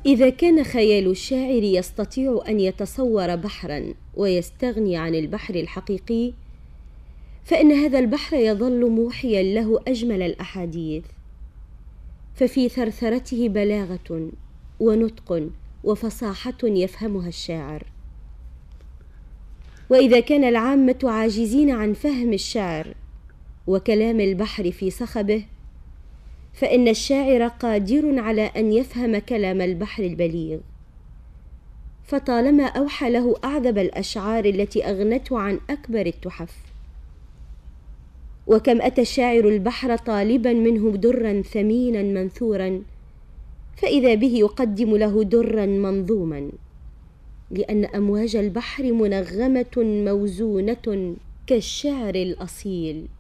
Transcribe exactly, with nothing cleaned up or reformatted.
إذا كان خيال الشاعر يستطيع أن يتصور بحرا ويستغني عن البحر الحقيقي، فإن هذا البحر يظل موحيا له أجمل الأحاديث، ففي ثرثرته بلاغة ونطق وفصاحة يفهمها الشاعر. وإذا كان العامة عاجزين عن فهم الشعر وكلام البحر في صخبه، فإن الشاعر قادر على أن يفهم كلام البحر البليغ، فطالما أوحى له أعذب الأشعار التي أغنته عن أكبر التحف. وكم أتى الشاعر البحر طالبا منه درا ثمينا منثورا، فإذا به يقدم له درا منظوما، لأن أمواج البحر منغمة موزونة كالشعر الأصيل.